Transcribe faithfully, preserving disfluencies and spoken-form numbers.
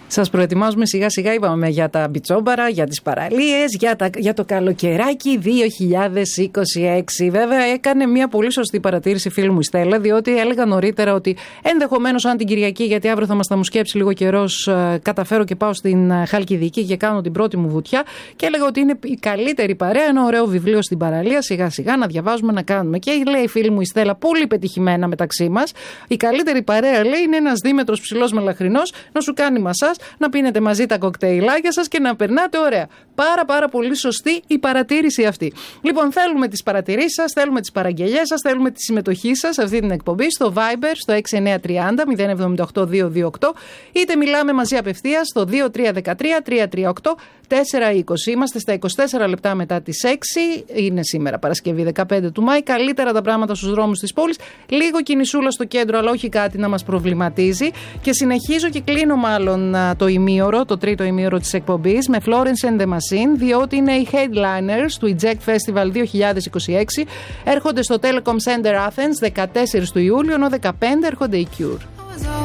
Σας προετοιμάζουμε σιγά σιγά, είπαμε, για τα μπιτσόμπαρα, για τις παραλίες, για, τα, για το καλοκαιράκι δύο χιλιάδες είκοσι έξι. Βέβαια έκανε μια πολύ σωστή παρατήρηση φίλη μου η Στέλλα, διότι έλεγα νωρίτερα ότι ενδεχομένως αν την Κυριακή, γιατί αύριο θα μας τα μου σκέψει λίγο καιρός, καταφέρω και πάω στην Χαλκιδική και κάνω την πρώτη μου βουτιά, και έλεγα ότι είναι η καλύτερη παρέα, ένα ωραίο βιβλίο στην παραλία, σιγά σιγά να διαβάζουμε, να κάνουμε. Και λέει η φίλη μου η Στέλλα, πολύ πετυχημένα μεταξύ μας, η καλύτερη παρέα, λέει, είναι ένας δίμετρος ψηλός μελαχρινός να σου κάνει μασάζ, να πίνετε μαζί τα κοκτέιλάκια σας και να περνάτε ωραία. Πάρα πάρα πολύ σωστή η παρατήρηση αυτή. Λοιπόν, θέλουμε τις παρατηρήσεις σας, θέλουμε τις παραγγελίες σας, θέλουμε τη συμμετοχή σας σε αυτή την εκπομπή στο Viber, στο έξι εννιά τρία μηδέν μηδέν επτά οκτώ δύο δύο οκτώ, είτε μιλάμε μαζί απευθείας στο δύο τρία ένα τρία τρία τρία οκτώ τέσσερα είκοσι. Είμαστε στα είκοσι τέσσερα λεπτά μετά τις έξι. Είναι σήμερα Παρασκευή δεκαπέντε του Μάη. Καλύτερα τα πράγματα στους δρόμους της πόλης. Λίγο κινησούλα στο κέντρο, αλλά όχι κάτι να μας προβληματίζει. Και συνεχίζω και κλείνω μάλλον το ημίωρο, το τρίτο ημίωρο της εκπομπής, με Florence and the Machine, διότι είναι οι headliners του Eject Festival δύο χιλιάδες είκοσι έξι. Έρχονται στο Telecom Center Athens δεκατέσσερις του Ιούλιου, ενώ δεκαπέντε έρχονται οι Cure.